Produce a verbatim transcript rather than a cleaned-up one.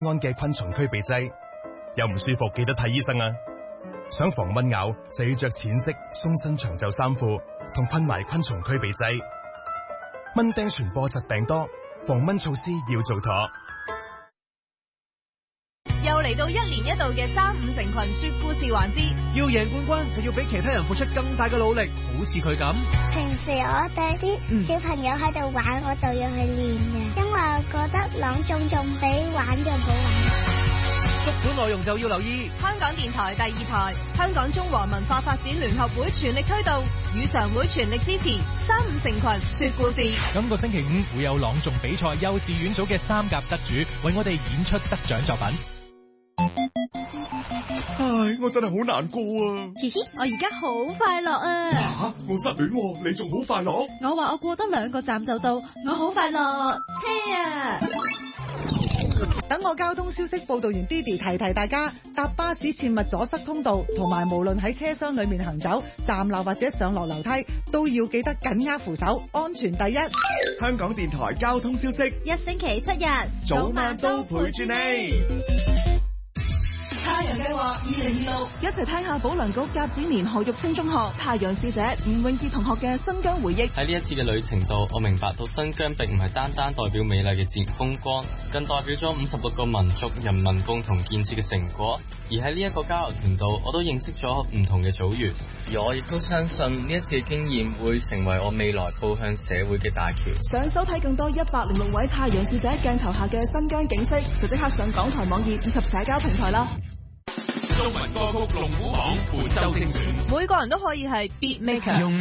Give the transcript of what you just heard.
安嘅昆蟲驅避劑。有唔舒服記得睇醫生啊！想防蚊咬就要着淺色鬆身長袖衫褲，同噴埋昆蟲驅避劑。蚊叮傳播疾病多，防蚊措施要做妥。 又嚟到一年一度嘅三五成群說故事環節， 要贏冠軍就要比其他人付出更大嘅努力，好似佢咁。 平時我帶啲小朋友喺度玩，我就要去練嘅，因為我覺得朗誦仲比玩仲好玩。 足本內容就要留意。 香港電台第二台、香港中華文化發展聯合會全力推動，語常會全力支持三五成群說故事。 今個星期五會有朗誦比賽幼稚園組嘅三甲得主為我哋演出得獎作品。 唉，我真係好難過啊！ 嘻嘻，我而家好快樂啊！ 啊，我失戀喎，你仲好快樂？ 我話我過多兩個站就到，我好快樂。車啊！ 等我交通消息報道完 Didi 提提大家，搭巴士切勿阻塞通道，同埋無論喺車廂裏面行走、站立或者上落樓梯，都要記得緊握扶手，安全第一。 香港電台交通消息， 一星期七日， 早晚都陪住你。 太陽計劃二零二六， 一齊聽下保良局甲子年何玉清中學太陽使者吳永傑同學嘅新疆回憶。 喺呢一次嘅旅程度，我明白到新疆並唔係單單代表美麗嘅自然風光，更代表咗五十六個民族人民共同建設嘅成果。而喺呢一個交流團度，我都認識咗唔同嘅組員，而我亦都相信呢一次嘅經驗會成為我未來步向社會嘅大橋。 想收睇更多一百零六位太陽使者鏡頭下嘅新疆景色，就即刻上港台網頁以及社交平台啦。 中文歌曲龍虎榜本周精選， 每個人都可以係 beat maker。